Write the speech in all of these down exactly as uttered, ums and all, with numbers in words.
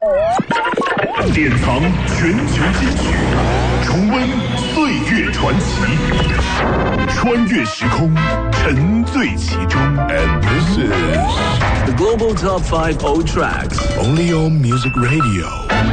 典藏全球金曲，重温岁月传奇，穿越时空，沉醉其中。And this is the Global Top five Old Tracks, only on Music Radio.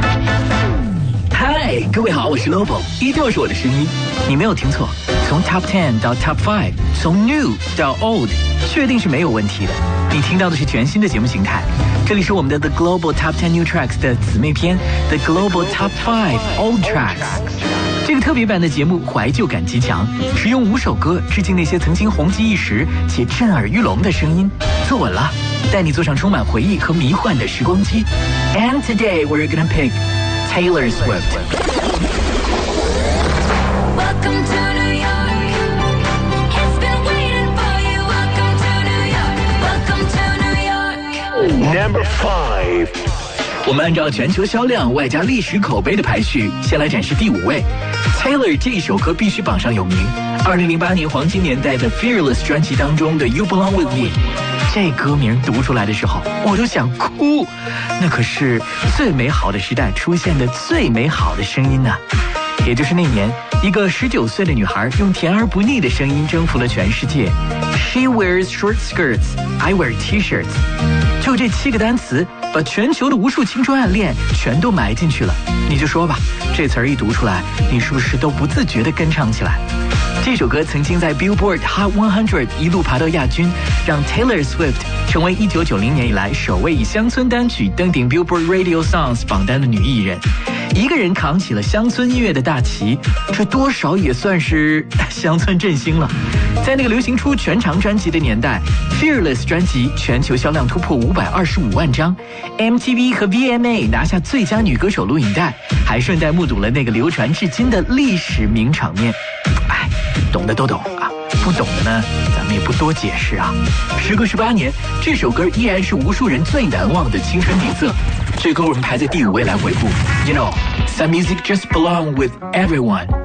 嗨，各位好，我是 Lobo， 依旧是我的声音，你没有听错，从 Top ten 到 Top five， 从 New 到 Old， 确定是没有问题的。你听到的是全新的节目形态，这里是我们的 The Global Top ten New Tracks 的姊妹篇 The Global Top five Old Tracks。这个特别版的节目怀旧感极强，使用五首歌致敬那些曾经红极一时且震耳欲聋的声音，坐稳了，带你坐上充满回忆和迷幻的时光机。And today we're gonna pick Taylor Swift. Welcome to New York. It's been waiting for you. Welcome to New York. Welcome to New York. Number five. 我们按照全球销量外加历史口碑的排序，先来展示第五位。Taylor 这一首歌必须榜上有名。二零零八年黄金年代的 Fearless 专辑当中的 You Belong With Me， 这歌名读出来的时候，我都想哭。那可是最美好的时代出现的最美好的声音呢、啊。也就是那年，一个十九岁的女孩用甜而不腻的声音征服了全世界。She wears short skirts, I wear t-shirts。就这七个单词，把全球的无数青春暗恋全都埋进去了。你就说吧，这词儿一读出来，你是不是都不自觉地跟唱起来？这首歌曾经在 Billboard Hot one hundred 一路爬到亚军，让 Taylor Swift 成为一九九零年以来首位以乡村单曲登顶 Billboard Radio Songs 榜单的女艺人。一个人扛起了乡村音乐的大旗，这多少也算是乡村振兴了。在那个流行出全长专辑的年代， Fearless 专辑全球销量突破五百二十五万张， M T V 和 V M A 拿下最佳女歌手录影带，还顺带目睹了那个流传至今的历史名场面。哎，懂的都懂啊，不懂的呢，咱们也不多解释啊。时隔十八年，这首歌依然是无数人最难忘的青春底色。这歌我们排在第五位来回顾。You know, some music just belong with everyone.